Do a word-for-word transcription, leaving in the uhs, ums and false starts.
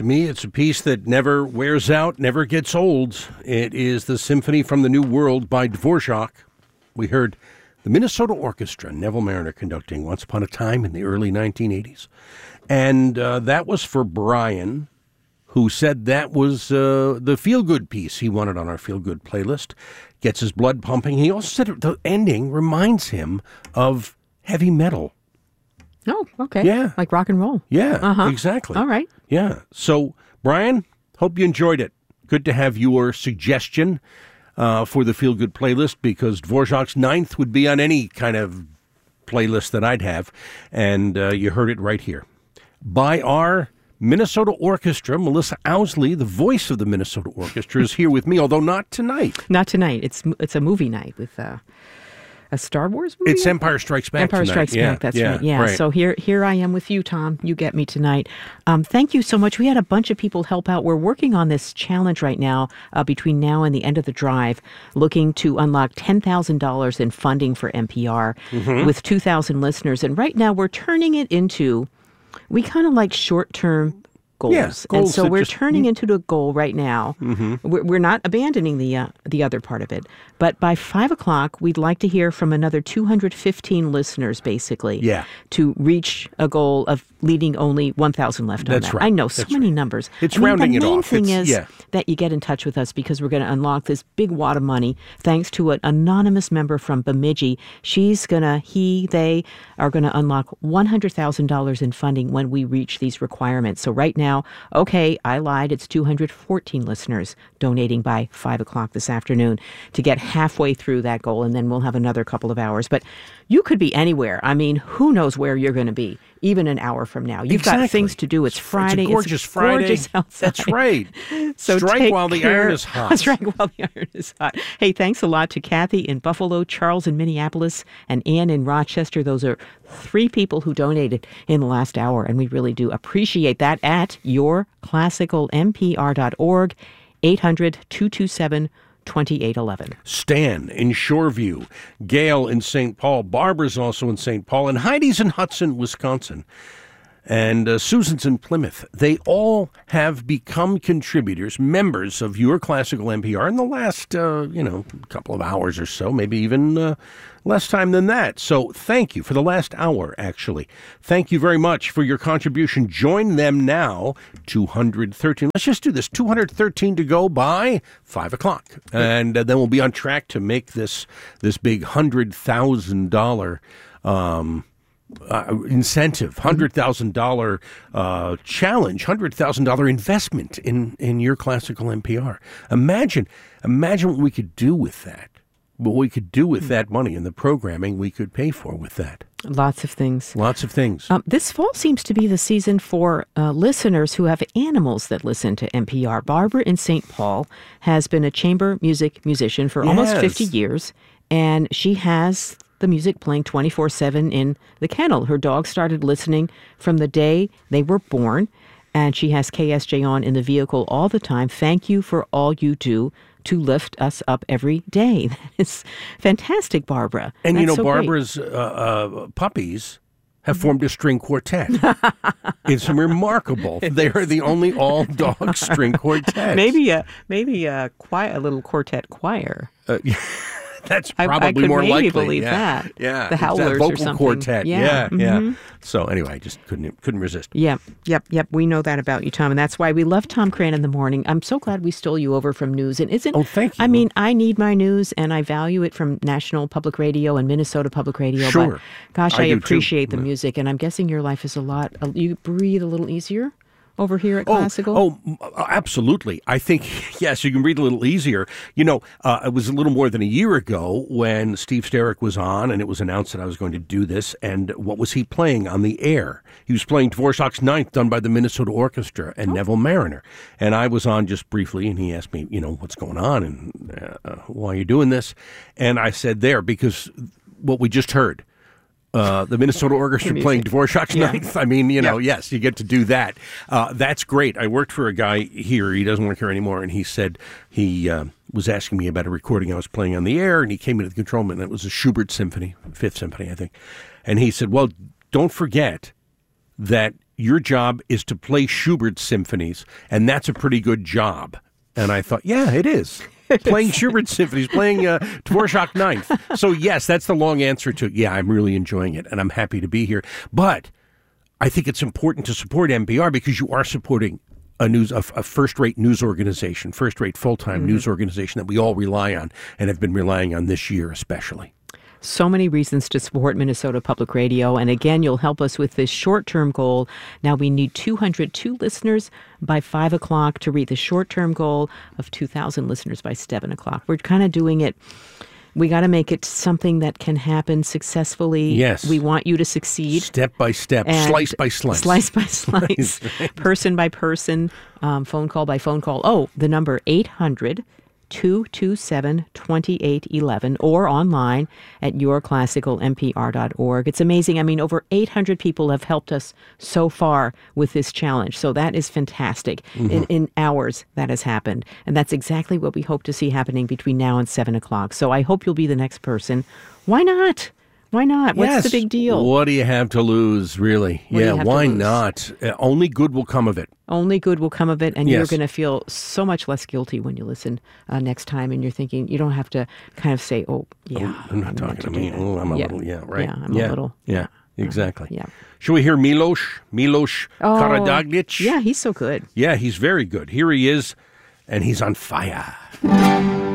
To me, it's a piece that never wears out, never gets old. It is the Symphony from the New World by Dvorak. We heard the Minnesota Orchestra, Neville Mariner conducting Once Upon a Time in the early nineteen eighties. And uh, that was for Brian, who said that was uh, the feel-good piece he wanted on our feel-good playlist. Gets his blood pumping. He also said the ending reminds him of heavy metal. Oh, okay. Yeah. Like rock and roll. Yeah, uh-huh. exactly. All right. Yeah. So, Brian, hope you enjoyed it. Good to have your suggestion uh, for the Feel Good playlist, because Dvorak's Ninth would be on any kind of playlist that I'd have. And uh, you heard it right here. By our Minnesota Orchestra, Melissa Owsley, the voice of the Minnesota Orchestra, is here with me, although not tonight. Not tonight. It's it's a movie night with... Uh... A Star Wars movie? It's Empire Strikes Back Empire tonight. Strikes yeah, Back, that's yeah, right. Yeah, right. So here here I am with you, Tom. You get me tonight. Um, thank you so much. We had a bunch of people help out. We're working on this challenge right now uh, between now and the end of the drive, looking to unlock ten thousand dollars in funding for N P R mm-hmm. with two thousand listeners. And right now we're turning it into, we kind of like short-term goals. Yeah, goals and so we're just, turning into a goal right now. Mm-hmm. We're, we're not abandoning the uh, the other part of it. But by five o'clock, we'd like to hear from another two hundred fifteen listeners, basically, yeah. to reach a goal of leaving only one thousand left on That's that. right. I know, so That's many right. numbers. It's I mean, rounding it off. The main thing it's, is yeah. that you get in touch with us, because we're going to unlock this big wad of money thanks to an anonymous member from Bemidji. She's going to, he, they are going to unlock one hundred thousand dollars in funding when we reach these requirements. So right now, okay, I lied, it's two hundred fourteen listeners donating by five o'clock this afternoon to get halfway through that goal, and then we'll have another couple of hours. But you could be anywhere. I mean, who knows where you're going to be even an hour from now. You've exactly. got things to do. It's Friday. It's a gorgeous it's Friday. Gorgeous outside. That's right. So strike while the care. iron is hot. Strike while the iron is hot. Hey, thanks a lot to Kathy in Buffalo, Charles in Minneapolis, and Ann in Rochester. Those are three people who donated in the last hour, and we really do appreciate that. At your classical n p r dot org, eight hundred, two two seven, twenty-eight eleven. Stan in Shoreview, Gail in Saint Paul, Barbara's also in Saint Paul, and Heidi's in Hudson, Wisconsin, and uh, Susan's in Plymouth. They all have become contributors, members of Your Classical N P R in the last, uh, you know, couple of hours or so, maybe even uh, less time than that. So thank you for the last hour, actually. Thank you very much for your contribution. Join them now, two hundred thirteen. Let's just do this, two hundred thirteen to go by five o'clock. And uh, then we'll be on track to make this this big one hundred thousand dollars um Uh, incentive, one hundred thousand dollars uh, challenge, one hundred thousand dollars investment in, in Your Classical N P R. Imagine, imagine what we could do with that, what we could do with that money and the programming we could pay for with that. Lots of things. Lots of things. Um, this fall seems to be the season for uh, listeners who have animals that listen to N P R. Barbara in Saint Paul has been a chamber music musician for yes. almost fifty years, and she has the music playing twenty-four seven in the kennel. Her dogs started listening from the day they were born, and she has K S J on in the vehicle all the time. Thank you for all you do to lift us up every day. That is fantastic, Barbara. And, That's you know, so Barbara's uh, uh, puppies have formed a string quartet. It's remarkable. It they is. are the only all-dog string quartet. Maybe a maybe a choir, a little quartet choir. Uh, That's I- I probably could more maybe likely. believe yeah. that. Yeah, The It's that Howlers or vocal something. quartet. Yeah. Yeah, yeah. Mhm. So anyway, I just couldn't couldn't resist. Yep, yep, yep. We know that about you, Tom, and that's why we love Tom Cran in the morning. I'm so glad we stole you over from news. And isn't? Oh, thank you. I mean, I need my news, and I value it from National Public Radio and Minnesota Public Radio. Sure. But gosh, I I, do, too. appreciate the music, and I'm guessing your life is a lot. You breathe a little easier over here at Oh, Classical. oh, m- absolutely. I think, yes, you can breathe a little easier. You know, uh, it was a little more than a year ago when Steve Sterick was on, and it was announced that I was going to do this. And what was he playing on the air? He was playing Dvorak's Ninth, done by the Minnesota Orchestra and oh. Neville Mariner. And I was on just briefly, and he asked me, you know, what's going on and uh, why are you doing this? And I said there, because what we just heard, Uh, the Minnesota Orchestra playing Dvorak's Yeah. Ninth. I mean, you know, Yeah. yes, you get to do that. Uh, that's great. I worked for a guy here. He doesn't work here anymore. And he said he uh, was asking me about a recording I was playing on the air. And he came into the control room, and it was a Schubert symphony, Fifth Symphony, I think. And he said, well, don't forget that your job is to play Schubert symphonies, and that's a pretty good job. And I thought, yeah, it is. Playing Schubert symphonies, playing uh, Dvorak Ninth. So, yes, that's the long answer to, yeah, I'm really enjoying it, and I'm happy to be here. But I think it's important to support N P R because you are supporting a news, a, a first-rate news organization, first-rate full-time mm-hmm. news organization that we all rely on and have been relying on this year especially. So many reasons to support Minnesota Public Radio. And again, you'll help us with this short-term goal. Now we need two hundred two listeners by five o'clock to reach the short-term goal of two thousand listeners by seven o'clock. We're kind of doing it. We got to make it something that can happen successfully. Yes. We want you to succeed. Step by step, slice by slice. Slice by slice, person by person, um, phone call by phone call. Oh, the number eight hundred two two seven, two eight one one or online at your classical n p r dot org. It's amazing. I mean, over eight hundred people have helped us so far with this challenge. So that is fantastic. Mm-hmm. In, in hours, that has happened. And that's exactly what we hope to see happening between now and seven o'clock. So I hope you'll be the next person. Why not? Why not? What's yes. the big deal? What do you have to lose, really? What yeah, why not? Uh, only good will come of it. Only good will come of it, and yes. you're going to feel so much less guilty when you listen uh, next time, and you're thinking, you don't have to kind of say, oh, yeah. Oh, I'm not I'm talking to me. Oh, I'm a yeah. little, yeah, right. Yeah, I'm yeah. a little. Yeah, yeah exactly. Uh, yeah. Shall we hear Milos? Milos oh, Karadzic? Yeah, he's so good. Yeah, he's very good. Here he is, and he's on fire.